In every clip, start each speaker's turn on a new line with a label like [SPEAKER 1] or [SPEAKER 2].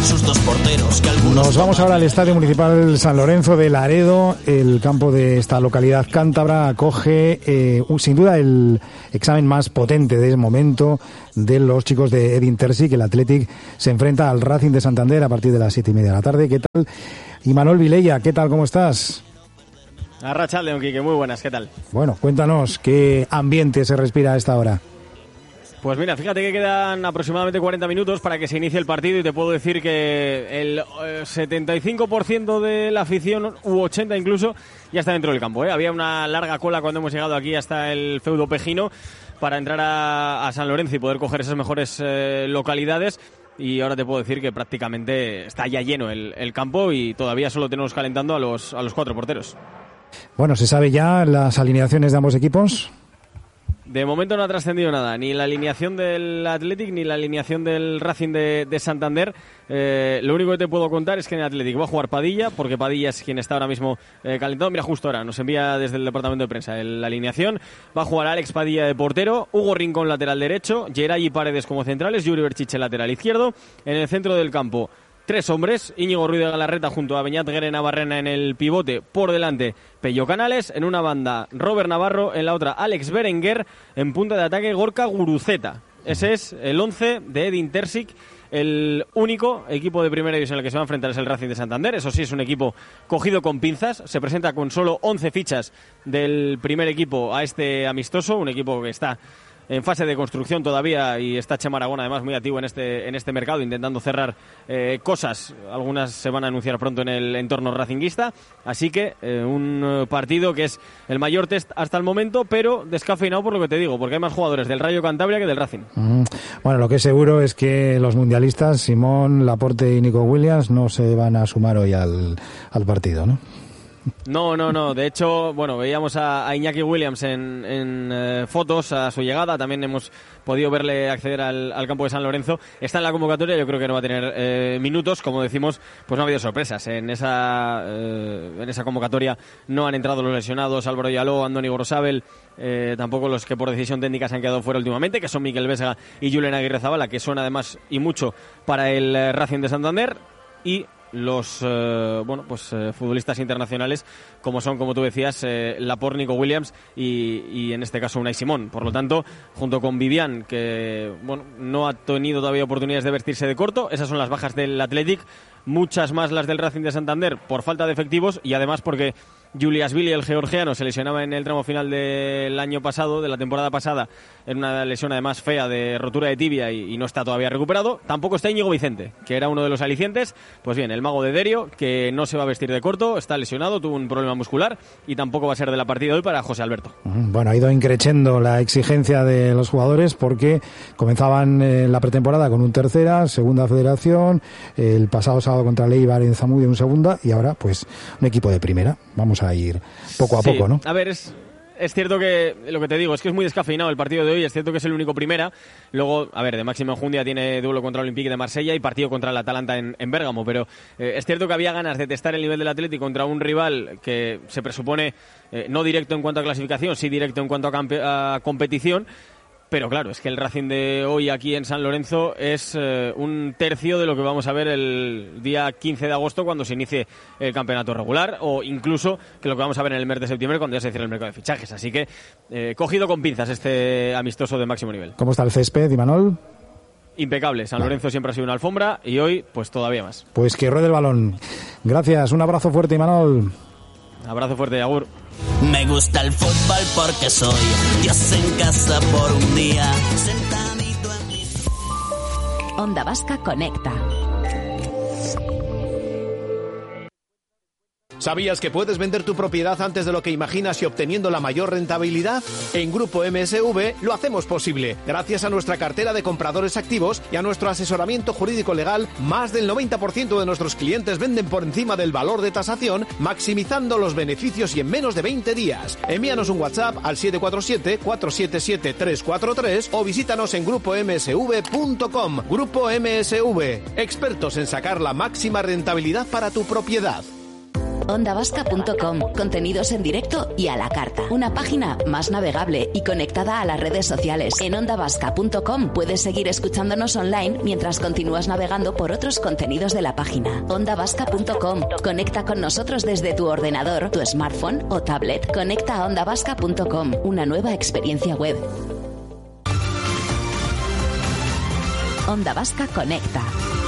[SPEAKER 1] sus dos porteros.
[SPEAKER 2] Nos vamos ahora al Estadio Municipal San Lorenzo de Laredo. El campo de esta localidad cántabra acoge sin duda el examen más potente de momento de los chicos de Edin Terzic. El Athletic se enfrenta al Racing de Santander a partir de las 7:30 de la tarde. ¿Qué tal? Imanol Vilella, ¿qué tal? ¿Cómo estás?
[SPEAKER 3] Arratsaldeon, Quique, muy buenas, ¿qué tal?
[SPEAKER 2] Bueno, cuéntanos, ¿qué ambiente se respira a esta hora?
[SPEAKER 3] Pues mira, fíjate que quedan aproximadamente 40 minutos para que se inicie el partido y te puedo decir que el 75% de la afición, u 80% incluso, ya está dentro del campo, ¿eh? Había una larga cola cuando hemos llegado aquí hasta el feudo Pejino para entrar a San Lorenzo y poder coger esas mejores localidades. Y ahora te puedo decir que prácticamente está ya lleno el campo y todavía solo tenemos calentando a los 4 porteros.
[SPEAKER 2] Bueno, ¿se sabe ya las alineaciones de ambos equipos?
[SPEAKER 3] De momento no ha trascendido nada, ni la alineación del Athletic ni la alineación del Racing de Santander. Lo único que te puedo contar es que en el Athletic va a jugar Padilla, porque Padilla es quien está ahora mismo calentado. Mira, justo ahora nos envía desde el departamento de prensa la alineación. Va a jugar Alex Padilla de portero, Hugo Rincón lateral derecho, Geray y Paredes como centrales, Yuri Berchiche lateral izquierdo. En el centro del campo, 3 hombres, Íñigo Ruiz de Galarreta junto a Beñat Guerre Navarrena en el pivote, por delante Pello Canales, en una banda Robert Navarro, en la otra Alex Berenguer, en punta de ataque Gorka Guruceta. Ese es el 11 de Edin Terzic. El único equipo de primera división en el que se va a enfrentar es el Racing de Santander. Eso sí, es un equipo cogido con pinzas. Se presenta con solo 11 fichas del primer equipo a este amistoso, un equipo que está en fase de construcción todavía y está Chema Aragón además muy activo en este mercado intentando cerrar cosas. Algunas se van a anunciar pronto en el entorno racinguista, así que un partido que es el mayor test hasta el momento, pero descafeinado por lo que te digo, porque hay más jugadores del Rayo Cantabria que del Racing.
[SPEAKER 2] Bueno, lo que es seguro es que los mundialistas Simón Laporte y Nico Williams no se van a sumar hoy al partido, ¿no?
[SPEAKER 3] No. De hecho, bueno, veíamos a Iñaki Williams en fotos a su llegada. También hemos podido verle acceder al campo de San Lorenzo. Está en la convocatoria, yo creo que no va a tener minutos. Como decimos, pues no ha habido sorpresas. En esa convocatoria no han entrado los lesionados Álvaro Yaló, Andoni Gorosabel, tampoco los que por decisión técnica se han quedado fuera últimamente, que son Miquel Vesga y Julen Aguirre-Zabala, que son además y mucho para el Racing de Santander. Y los futbolistas internacionales como son, como tú decías, Laporte, Nico Williams y en este caso Unai Simón. Por lo tanto, junto con Vivian, que no ha tenido todavía oportunidades de vestirse de corto, esas son las bajas del Athletic, muchas más las del Racing de Santander por falta de efectivos y además porque Juliashvili, el georgiano, se lesionaba en el tramo final del año pasado, de la temporada pasada, en una lesión además fea de rotura de tibia y no está todavía recuperado. Tampoco está Íñigo Vicente, que era uno de los alicientes. Pues bien, el mago de Derio, que no se va a vestir de corto, está lesionado, tuvo un problema muscular y tampoco va a ser de la partida de hoy para José Alberto.
[SPEAKER 2] Bueno, ha ido increciendo la exigencia de los jugadores porque comenzaban la pretemporada con un tercera, segunda federación, el pasado sábado contra el Eibar en Zamudio un segunda y ahora pues un equipo de primera. Vamos a ir poco a poco, ¿no?
[SPEAKER 3] A ver, es cierto que lo que te digo es que es muy descafeinado el partido de hoy. Es cierto que es el único primera. Luego, a ver, de máxima enjundia tiene duelo contra el Olympique de Marsella y partido contra el Atalanta en Bérgamo. Pero es cierto que había ganas de testar el nivel del Atlético contra un rival que se presupone no directo en cuanto a clasificación, sí directo en cuanto a competición. Pero claro, es que el Racing de hoy aquí en San Lorenzo es un tercio de lo que vamos a ver el día 15 de agosto cuando se inicie el campeonato regular, o incluso que lo que vamos a ver en el mes de septiembre cuando ya se cierre el mercado de fichajes. Así que cogido con pinzas este amistoso de máximo nivel.
[SPEAKER 2] ¿Cómo está el césped, Imanol?
[SPEAKER 3] Impecable. San Lorenzo siempre ha sido una alfombra y hoy pues todavía más.
[SPEAKER 2] Pues que ruede el balón. Gracias, un abrazo fuerte, Imanol.
[SPEAKER 3] Abrazo fuerte, agur.
[SPEAKER 1] Me gusta el fútbol porque soy Dios en casa por un día. Sentadito en mi...
[SPEAKER 4] Onda Vasca Conecta.
[SPEAKER 5] ¿Sabías que puedes vender tu propiedad antes de lo que imaginas y obteniendo la mayor rentabilidad? En Grupo MSV lo hacemos posible. Gracias a nuestra cartera de compradores activos y a nuestro asesoramiento jurídico legal, más del 90% de nuestros clientes venden por encima del valor de tasación, maximizando los beneficios y en menos de 20 días. Envíanos un WhatsApp al 747-477-343 o visítanos en grupomsv.com. Grupo MSV, expertos en sacar la máxima rentabilidad para tu propiedad.
[SPEAKER 4] ondavasca.com, contenidos en directo y a la carta. Una página más navegable y conectada a las redes sociales. En ondavasca.com puedes seguir escuchándonos online mientras continúas navegando por otros contenidos de la página. ondavasca.com, conecta con nosotros desde tu ordenador, tu smartphone o tablet. Conecta a ondavasca.com, una nueva experiencia web. Onda Vasca conecta.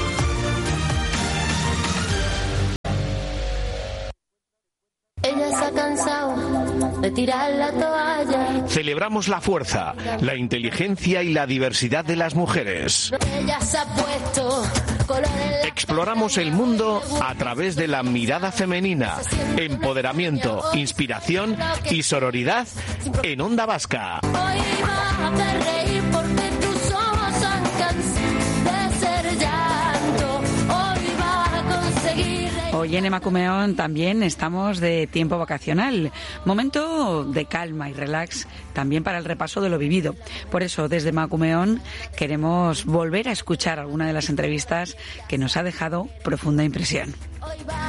[SPEAKER 6] Ella se ha cansado de tirar la toalla.
[SPEAKER 5] Celebramos la fuerza, la inteligencia y la diversidad de las mujeres.
[SPEAKER 6] Ella se ha puesto color en la...
[SPEAKER 5] Exploramos el mundo a través de la mirada femenina, empoderamiento, inspiración y sororidad en Onda Vasca.
[SPEAKER 6] Hoy vas a hacer reír porque tus ojos han cansado de ser llanto. Hoy vas a conseguir reír.
[SPEAKER 7] Hoy en Emakumeon también estamos de tiempo vacacional, momento de calma y relax también para el repaso de lo vivido. Por eso desde Emakumeon queremos volver a escuchar alguna de las entrevistas que nos ha dejado profunda impresión.
[SPEAKER 6] Hoy vas